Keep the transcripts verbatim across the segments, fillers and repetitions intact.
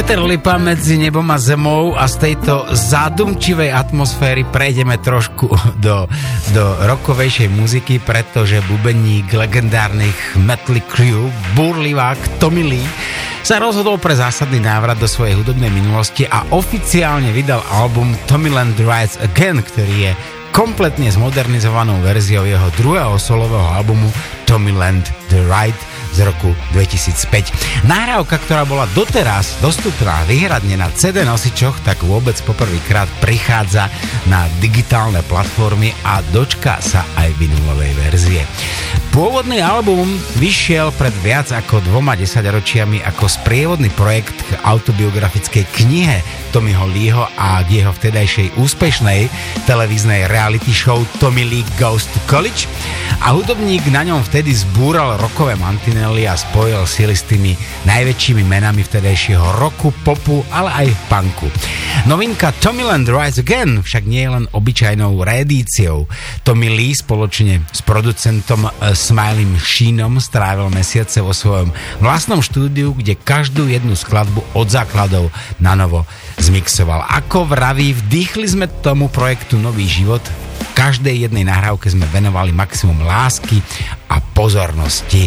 Peter Lipa medzi nebom a zemou a z tejto zádumčivej atmosféry prejdeme trošku do, do rockovejšej muziky, pretože bubeník legendárnych Mötley Crüe, burlivák Tommy Lee, sa rozhodol pre zásadný návrat do svojej hudobnej minulosti a oficiálne vydal album Tommyland Rides Again, ktorý je kompletne zmodernizovanou verziou jeho druhého solového albumu Tommyland The Ride z roku dvetisícpäť. Nahrávka, ktorá bola doteraz dostupná výhradne na cé dé nosičoch, tak vôbec poprvýkrát prichádza na digitálne platformy a dočká sa aj vinylovej verzie. Pôvodný album vyšiel pred viac ako dvoma desaťročiami ako sprievodný projekt k autobiografickej knihe Tommyho Leeho a k jeho vtedajšej úspešnej televíznej reality show Tommy Lee Goes to College a hudobník na ňom vtedy zbúral rockové mantinely a spojil sily s tými najväčšími menami vtedajšieho rocku, popu, ale aj punku. Novinka Tommyland Rides Again však nie je len obyčajnou reedíciou. Tommy Lee spoločne s producentom Smiley Sheenom strávil mesiace vo svojom vlastnom štúdiu, kde každú jednu skladbu od základov na novo zmixoval. Ako vraví, vdýchli sme tomu projektu nový život. V každej jednej nahrávke sme venovali maximum lásky a pozornosti.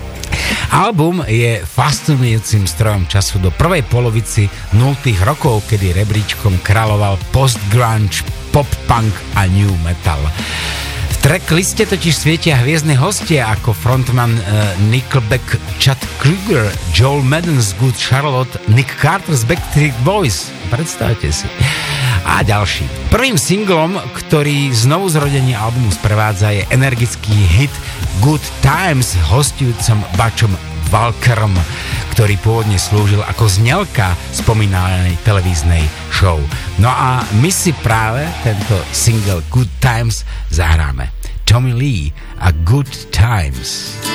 Album je fascinujúcim strojom času do prvej polovici nultých rokov, kedy rebríčkom kráľoval post-grunge, pop-punk a new metal. V trackliste totiž svietia hviezdne hostia ako frontman uh, Nickelback Chad Kroeger, Joel Madden z Good Charlotte, Nick Carter z Backstreet Boys. Predstavte si. A ďalší. Prvým singlom, ktorý znovu zrodenie albumu sprevádza, je energický hit Good Times hostujúcom Butchom Walkerom, ktorý pôvodne slúžil ako znelka spomínanej televíznej show. No a my si práve tento single Good Times zahráme. Tommy Lee a Good Times.